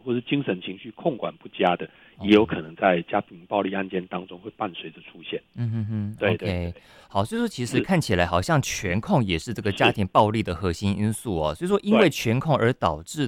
或是精神情绪控管不佳的，也有可能在家庭暴力案件当中会伴随着出现。对对对。 好，所以说其实看起来好像权控也是这个家庭暴力的核心因素哦。所以说，因为对权控而导致